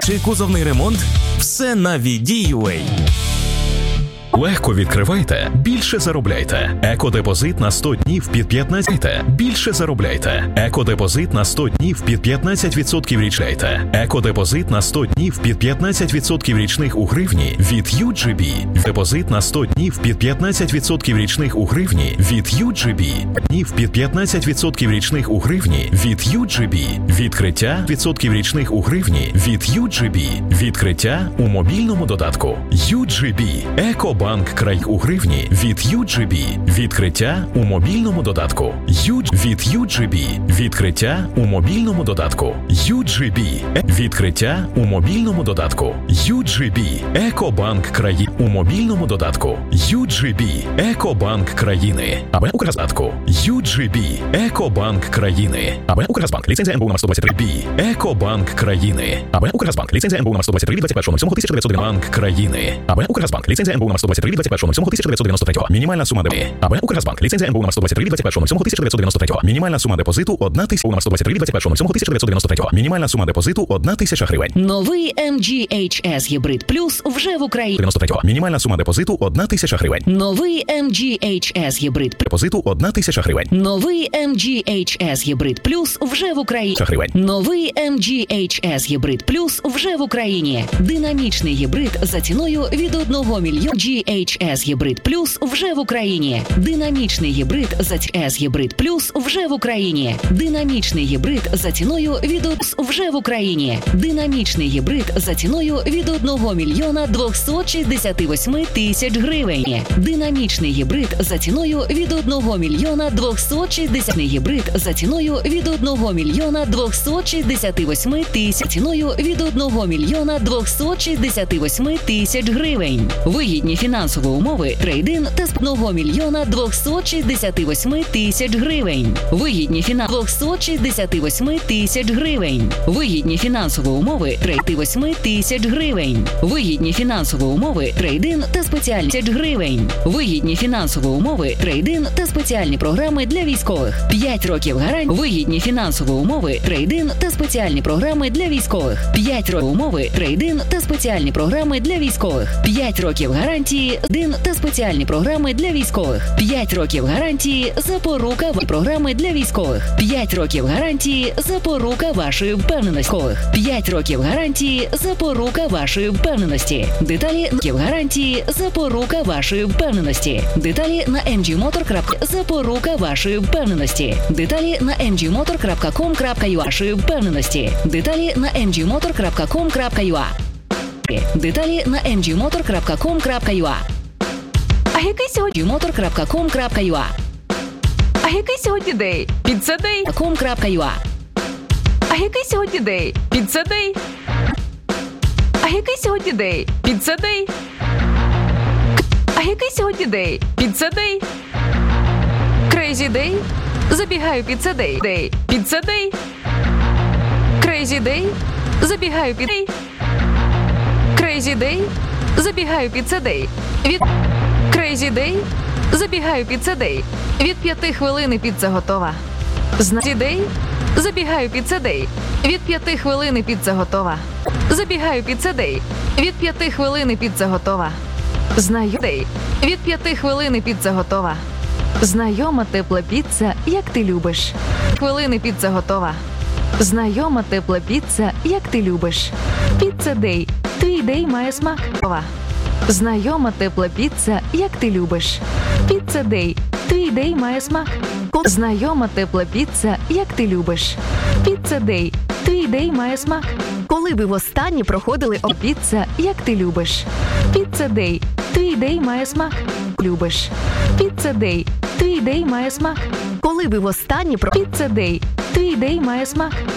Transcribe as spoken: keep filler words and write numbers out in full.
чи кузовний ремонт? Все на ві ді ю ей. Легко відкривайте, більше заробляйте. Екодепозит на сто днів під п'ятнадцять. Більше заробляйте. Екодепозит на сто днів під п'ятнадцять відсотків річляйте. Екодепозит на сто днів під п'ятнадцять відсотків річних у гривні від ю джі бі. Депозит на сто днів під п'ятнадцять відсотків річних у гривні від ю джі бі. Днів під п'ятнадцять відсотків річних у гривні від ю джі бі. Відкриття відсотків річних у гривні від ю джі бі. Відкриття у мобільному додатку. ю джі бі. Екобанк. Банк край у гривні від ю джі бі. Відкриття у мобільному додатку. Ю від ю джі бі. Відкриття у мобільному додатку. ю джі бі. Відкриття у мобільному додатку. ю джі бі. Екобанк країни у мобільному додатку. ю джі бі. Екобанк країни. АБ Укргазбанку. ю джі бі. Екобанк країни. АБ Укргазбанк. Ліцензія ен бе у номер сто двадцять три бі. Екобанк країни. АБ Укргазбанк. Ліцензія ен бе у номер сто двадцять три від двадцять першого лютого тисяча дев'ятсот дев'яносто. Банк країни. АБ Укргазбанк. Ліцензія ен бе у номер сто двадцять три від двадцять першого лютого тисяча дев'ятсот дев'яносто три. Мінімальна сума депозиту. АБ Укргазбанк. Ліцензія ен бе у номер сто двадцять три від двадцять першого лютого тисяча дев'ятсот дев'яносто три. Мінімальна сума депозиту одна тисяча. У номер сто двадцять три від двадцять першого лютого тисяча дев'ятсот дев'яносто три. Мінімальна сума депозиту одна тисяча гривень. Новий ем джі ейч ес Hybrid Plus вже в Україні. дев'яносто три. Мінімальна сума депозиту одна тисяча гривень. Новий ем джі ейч ес Hybrid Депозиту одна тисяча гривень. Новий ем джі ейч ес Hybrid Plus вже в Україні. Гривень. Новий ем джі ейч ес Hybrid Plus вже в Україні. Динамічний гібрид за ціною від одного мільйона. джі ейч ес Hybrid Plus вже в Україні. Динамічний гібрид за ес Hybrid Plus вже в Україні. Динамічний гібрид за ціною від вже в Україні. Динамічний гібрид за ціною від одного мільйона двохсот шістдесят восьми тисяч гривень. Динамічний гібрид за ціною від одного мільйона двохсот шістдесят гібрид за ціною від одного мільйона двохсот шістдесят восьми тисяч ціною від одного мільйона двохсот шістдесят восьми тисяч гривень. Вигідні фінансові умови трейдин та з одного мільйона двохсот шістдесят восьми тисяч гривень. Вигідні фінансові двохсот шістдесят восьми тисяч гривень. Вигідні фінансові умови трейдин восьми тисяч гривень. Вигідні фінансові умови трейдин та спеціальні гривень. Вигідні фінансові умови трейдин та спеціальні програми для військових. п'ять років гарантії. Вигідні фінансові умови трейдин та спеціальні програми для військових. п'ять років умови трейдин та спеціальні програми для військових. п'ять років гарантії дин та спеціальні програми для військових. п'ять років гарантії запорука в програми для військових. п'ять років гарантії запорука вашої впевненості. п'ять років гарантії запорука вашої впевненості. Деталі років гарантії запорука вашої впевненості. Деталі на ем джі мотор крапка ком запорука вашої впевненості. Деталі на ем джі мотор крапка ком крапка ю а вашої впевненості. Деталі на ем джі мотор крапка ком крапка ю а. Деталі на ем джі мотор крапка ком крапка ю а. А який сьогодні мотор крапка ком крапка ю а. А який сьогодні день? Піца дей. ком крапка ю а. А який сьогодні день? Піца дей. А який сьогодні день? Піца дей. А який сьогодні день? Піца дей. Крейзі дей. Забігаю піца дей. Дей. Піца дей. Крейзі дей. Забігаю піца дей. Крейзі дей. Забігаю піца дей. Від Крейзі дей. Забігаю піца дей. Від п'яти хвилини піца готова. Зназі дей. Забігаю піца дей. Від п'яти хвилини піца готова. Забігаю піца дей. Від п'яти хвилини піца готова. Знаю дей. Від п'яти хвилини піца готова. Знайома тепла піца, як ти любиш. Хвилини піца готова. Знайома тепла піца, як ти любиш. Піца дей. Твій дей має смак. Знайома тепла піца, як ти любиш. Піца дей. Твій дей має смак. Знайома тепла піца, як ти любиш. Піца дей. Твій дей має смак. Коли ви востаннє проходили О, піца, як ти любиш. Піца дей. Твій дей має смак. Любиш. Піца дей. Твій дей має смак. Коли ви востаннє про Піца дей. Твій дей має смак.